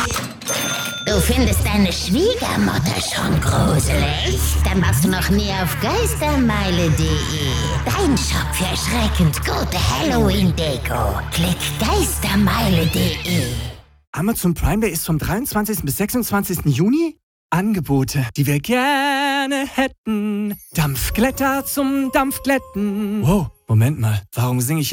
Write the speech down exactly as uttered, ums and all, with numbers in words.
Du findest deine Schwiegermutter schon gruselig? Dann warst du noch nie auf geistermeile punkt de. Dein Shop für erschreckend gute Halloween-Deko. Klick geistermeile punkt de. Amazon Prime Day ist vom dreiundzwanzigsten bis sechsundzwanzigsten Juni. Angebote, die wir gerne hätten. Dampfglätter zum Dampfglätten. Wow, Moment mal, warum singe ich